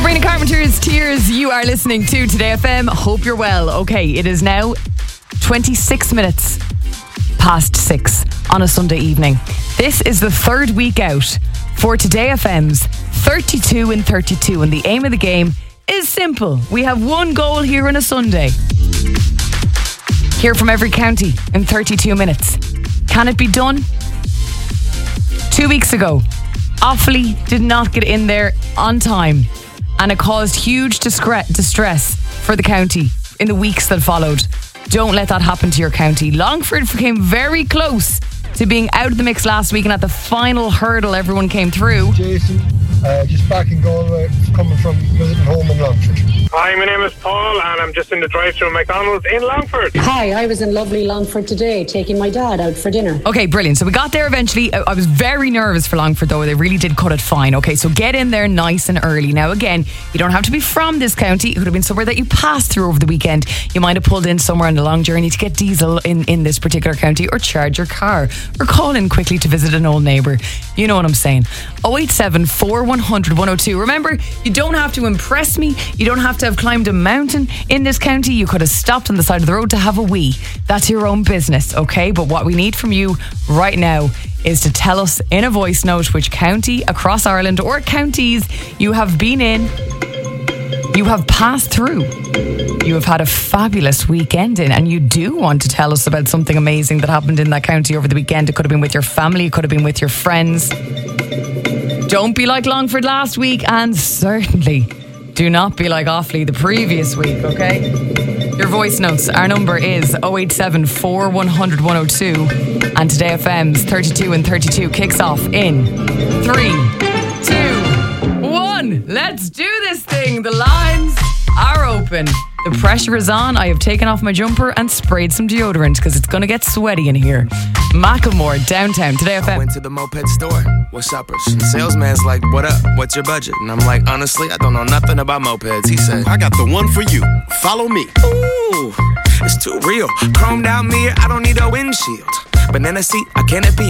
Sabrina Carpenter's Tears, you are listening to Today FM. Hope you're well. Okay, it is now 26 minutes past 6 on a Sunday evening. This is the third week out for Today FM's 32 in 32, and the aim of the game is simple. We have one goal here on a Sunday. Hear from every county in 32 minutes. Can it be done? 2 weeks ago, Offaly did not get in there on time, and it caused huge distress for the county in the weeks that followed. Don't let that happen to your county. Longford came very close to being out of the mix last week, and at the final hurdle everyone came through. Jason, just back in Galway, coming from visiting home in Longford. Hi, my name is Paul and I'm just in the drive-thru at McDonald's in Longford. Hi, I was in lovely Longford today taking my dad out for dinner. Okay, brilliant. So we got there eventually. I was very nervous for Longford though. They really did cut it fine. Okay, so get in there nice and early. Now again, you don't have to be from this county. It could have been somewhere that you passed through over the weekend. You might have pulled in somewhere on a long journey to get diesel in this particular county, or charge your car, or call in quickly to visit an old neighbour. You know what I'm saying. 087 4100 102. Remember, you don't have to impress me. You don't have to have climbed a mountain in this county. You could have stopped on the side of the road to have a wee. That's your own business, okay? But what we need from you right now is to tell us in a voice note which county across Ireland or counties you have been in, you have passed through, you have had a fabulous weekend in, and you do want to tell us about something amazing that happened in that county over the weekend. It could have been with your family, it could have been with your friends. Don't be like Longford last week, and certainly do not be like Offaly the previous week, okay? Your voice notes, our number is 087 4100 102, and Today FM's 32 and 32 kicks off in 3, 2, 1. Let's do this thing. The lines are open. The pressure is on. I have taken off my jumper and sprayed some deodorant because it's going to get sweaty in here. Macklemore, Downtown, Today FM. I went to the moped store with shoppers. The salesman's like, what up? What's your budget? And I'm like, honestly, I don't know nothing about mopeds. He said, I got the one for you. Follow me. Ooh, it's too real. Chromed out mirror, I don't need a windshield. Banana seat, a canopy